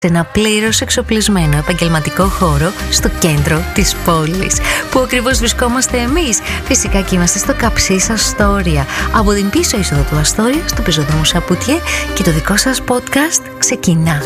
σε ένα πλήρως εξοπλισμένο επαγγελματικό χώρο στο κέντρο της πόλης. Πού ακριβώς βρισκόμαστε εμείς? Φυσικά και είμαστε στο Καψίς Αστόρια. Από την πίσω είσοδο του Αστόρια, στο πεζόδρομο Σαπουτιέ, και το δικό σας podcast ξεκινά.